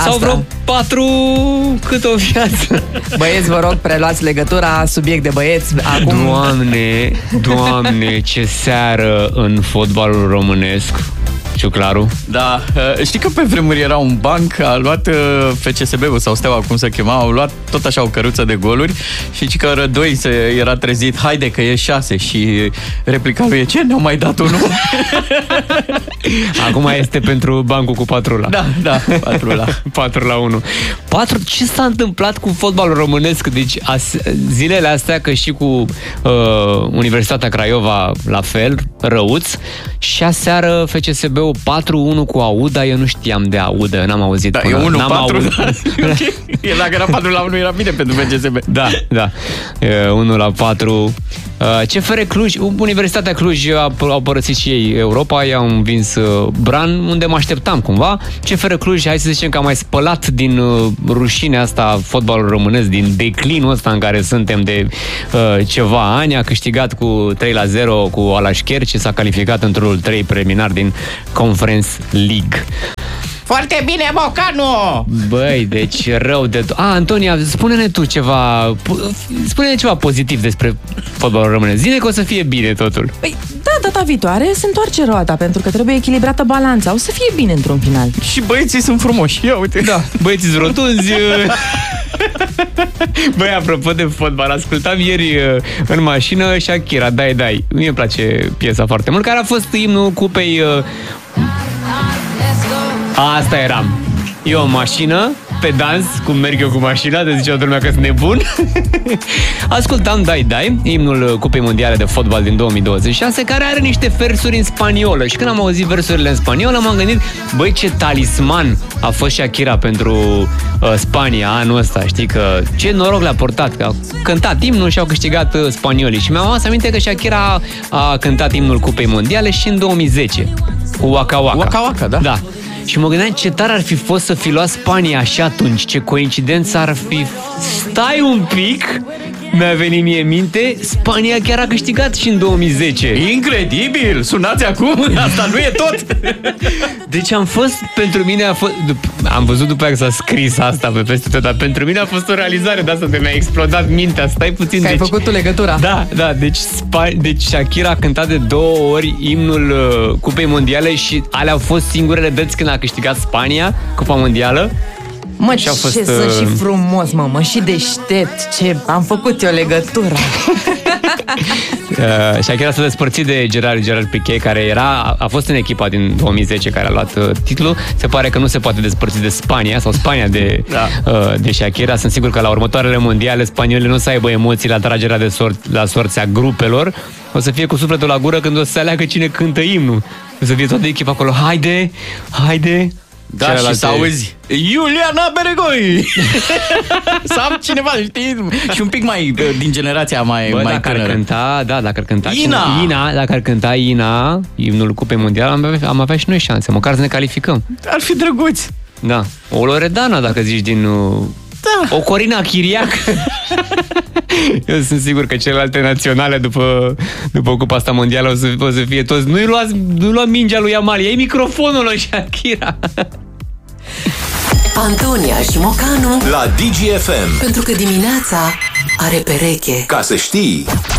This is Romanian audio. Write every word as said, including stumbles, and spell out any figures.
Sau vreo patru cât o viață. Băieți, vă rog, preluați legătura, subiect de băieți. Acum... Doamne, Doamne, ce seară în fotbalul românesc. Ciuclaru? Da, știi că pe vremuri era un banc, a luat F C S B-ul sau Steaua, cum se chema, au luat tot așa o căruță de goluri și ci că Rădoi se era trezit, haide că e șase, și replica lui e, ce, ne-au mai dat unul? Acum este pentru bancul cu patrula. Da, da, patrula. patru la unu. patru, ce s-a întâmplat cu fotbalul românesc? Deci as, zilele astea, că și cu uh, Universitatea Craiova la fel, răuț, și aseară F C S B-ul patru unu cu Auda, eu nu știam de Auda, n-am auzit. Da, până, e unu patru, da, okay. El dacă era patru la unu era bine pentru F C S B. Da, da, unu la patru. C F R Cluj, Universitatea Cluj au părăsit și ei Europa, i-au învins Bran, unde mă așteptam cumva. C F R Cluj, hai să zicem că a mai spălat din rușinea asta fotbalul românesc, din declinul ăsta în care suntem de uh, ceva ani, a câștigat cu trei la zero cu Alașcher și s-a calificat în turul trei preliminar din Conference League. Foarte bine, Mocanu! Băi, deci rău de tot. A, Antonia, spune-ne tu ceva, spune-ne ceva pozitiv despre fotbalul românesc. Zine că o să fie bine totul. Păi, da, data viitoare se întoarce roata, pentru că trebuie echilibrată balanța. O să fie bine într-un final. Și băieții sunt frumoși. Ia uite. Da, băieții sunt rotunzi. Băi, apropo de fotbal, ascultam ieri în mașină Shakira, Dai Dai. Mie îmi place piesa foarte mult, care a fost imnul cupei... Asta eram. Eu în mașină, pe dans, cum merg eu cu mașina, de zice toată lumea că sunt nebun. Ascultam Dai Dai, imnul Cupei Mondiale de Fotbal din două mii douăzeci și șase, care are niște versuri în spaniolă. Și când am auzit versurile în spaniolă, m-am gândit, băi, ce talisman a fost Shakira pentru uh, Spania anul ăsta. Știi că ce noroc le-a portat, că au cântat imnul și au câștigat uh, spaniolii. Și mi-am adus aminte că Shakira a, a cântat imnul Cupei Mondiale și în două mii zece, cu Waka Waka. Waka Waka, da. Da. Și mă gândeam ce tare ar fi fost să fi luat Spania și atunci, ce coincidență ar fi. Stai un pic, mi-a venit mie în minte, Spania chiar a câștigat și în două mii zece. Incredibil! Sunați acum, asta nu e tot! Deci am fost, pentru mine a fost, am văzut după aia că s-a scris asta pe peste tot, dar pentru mine a fost o realizare de asta, de mi-a explodat mintea, stai puțin. Că deci, ai făcut tu legătura. Da, da, deci, Sp- deci Shakira a cântat de două ori imnul uh, Cupei Mondiale și alea au fost singurele dăți când a câștigat Spania Cupa Mondială. Mă, ce fost, uh... sunt și frumos, mă, mă, și deștept. Ce am făcut eu legătura. uh, Shakira s-a despărțit de Gerard, Gerard Piqué, care era, a fost în echipa din două mii zece care a luat uh, titlul. Se pare că nu se poate despărți de Spania sau Spania de, da. uh, de Shakira. Sunt sigur că la următoarele mondiale spaniolii nu o să aibă emoții la tragerea de sort, la sorția grupelor. O să fie cu sufletul la gură când o să se aleagă cine cântă imnul. O să fie toată echipa acolo. Haide, haide. Da, celelalte... și să auzi Iuliana Beregoi sau cineva, știi? Și un pic mai din generația mai, Bă, mai dacă tânără. ar cânta, da, dacă ar cânta Ina. Cine, Ina, dacă ar cânta Ina imnul Cupei Mondiale, am avea, am avea și noi șanse, măcar să ne calificăm. Ar fi drăguț. Da, o Loredana, dacă zici din... Da. O Corina Chiriac. Eu sunt sigur că celelalte naționale după, după Cupa asta mondială o să, o să fie toți. Nu-i luați, nu lua mingea lui Amalia, iei microfonul lui Shakira. Antonia și Mocanu la D G F M. Pentru că dimineața are pereche. Ca să știi.